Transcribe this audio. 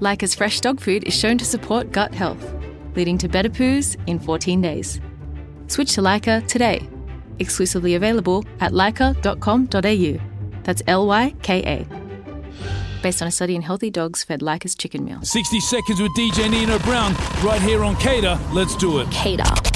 Lyca's fresh dog food is shown to support gut health, leading to better poos in 14 days. Switch to Lyca today. Exclusively available at lyca.com.au. That's Lyka. Based on a study in healthy dogs fed Lyca's chicken meal. 60 Seconds with DJ Nino Brown, right here on Cater. Let's do it. Cater.